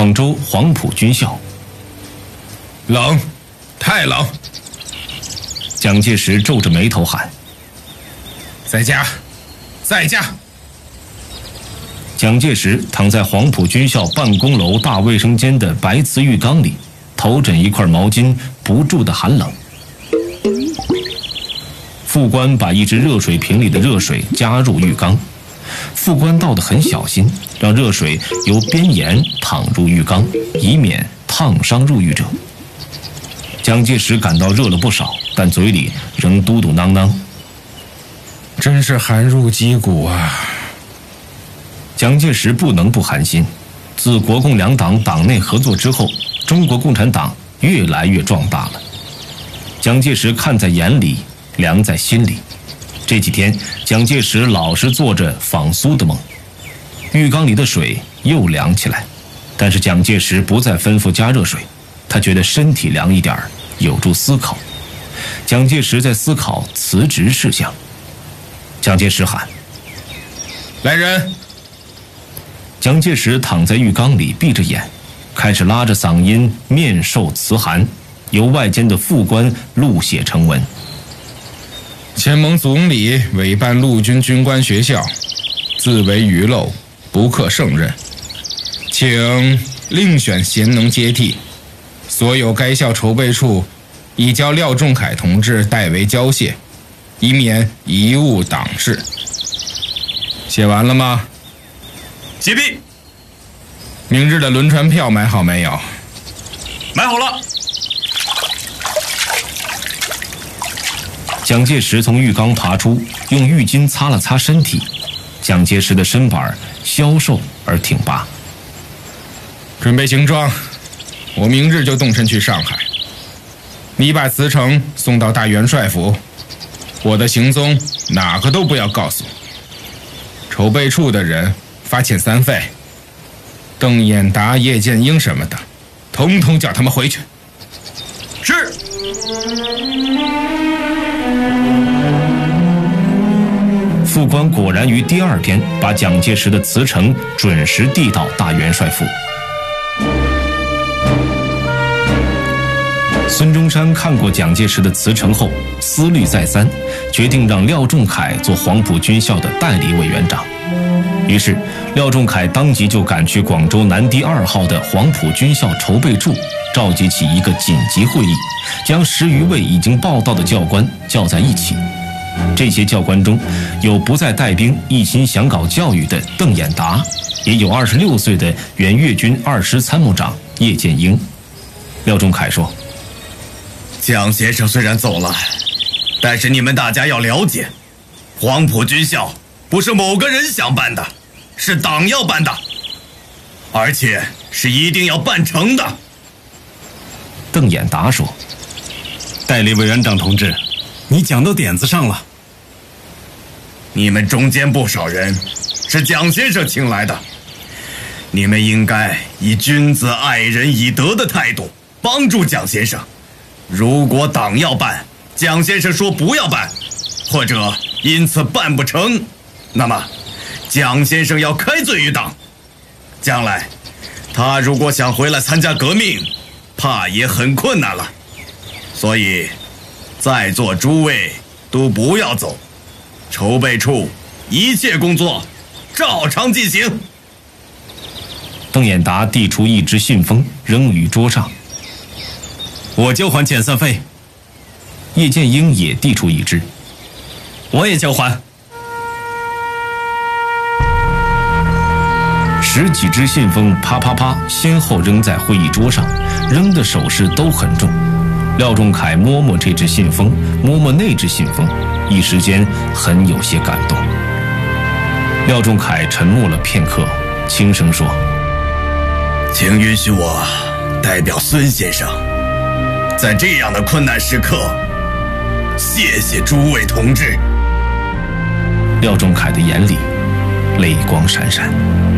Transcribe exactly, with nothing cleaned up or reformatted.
广州黄埔军校。 冷，太冷。 蒋介石皱着眉头喊： 在家，在家。 蒋介石躺在黄埔军校办公楼大卫生间的白瓷浴缸里，头枕一块毛巾，不住的寒冷。副官把一只热水瓶里的热水加入浴缸，副官倒得很小心，让热水由边沿淌入浴缸，以免烫伤入浴者。蒋介石感到热了不少，但嘴里仍嘟嘟囔囔： 真是寒入肌骨啊。 蒋介石不能不寒心。自国共两党党内合作之后，中国共产党越来越壮大了。蒋介石看在眼里，凉在心里。这几天，蒋介石老是做着仿苏的梦。浴缸里的水又凉起来，但是蒋介石不再吩咐加热水，他觉得身体凉一点有助思考。蒋介石在思考辞职事项。蒋介石喊： 来人！ 蒋介石躺在浴缸里，闭着眼，开始拉着嗓音面授辞函，由外间的副官录写成文。 前蒙总理委办陆军军官学校，自为遗漏，不可胜任，请另选贤能接替。所有该校筹备处已交廖仲恺同志代为交卸，以免贻误党事。写完了吗？ 写毕。 明日的轮船票买好没有？ 买好了。 蒋介石从浴缸爬出，用浴巾擦了擦身体。蒋介石的身板消瘦而挺拔。 准备行装，我明日就动身去上海。你把辞呈送到大元帅府，我的行踪哪个都不要告诉。筹备处的人发遣三费，邓演达、叶剑英什么的，统统叫他们回去。 是。 副官果然于第二天把蒋介石的辞呈准时递到大元帅府。孙中山看过蒋介石的辞呈后，思虑再三，决定让廖仲恺做黄埔军校的代理委员长。于是，廖仲恺当即就赶去广州南堤二号的黄埔军校筹备处，召集起一个紧急会议，将十余位已经报到的教官叫在一起。这些教官中，有不再带兵、一心想搞教育的邓演达，也有二十六岁的原粤军二师参谋长叶剑英。廖仲恺说： 蒋先生虽然走了，但是你们大家要了解，黄埔军校不是某个人想办的，是党要办的，而且是一定要办成的。 邓演达说： 代理委员长同志，你讲到点子上了。 你们中间不少人是蒋先生请来的，你们应该以君子爱人以德的态度帮助蒋先生。如果党要办，蒋先生说不要办，或者因此办不成，那么蒋先生要开罪于党，将来他如果想回来参加革命，怕也很困难了。所以在座诸位都不要走，筹备处一切工作照常进行。 邓演达递出一支信封，扔于桌上。 我交还遣散费。 叶剑英也递出一支。 我也交还。 十几支信封啪啪啪先后扔在会议桌上，扔的手势都很重。廖仲恺摸摸这支信封，摸摸那支信封，一时间很有些感动。廖仲恺沉默了片刻，轻声说： 请允许我代表孙先生，在这样的困难时刻，谢谢诸位同志。 廖仲恺的眼里泪光闪闪。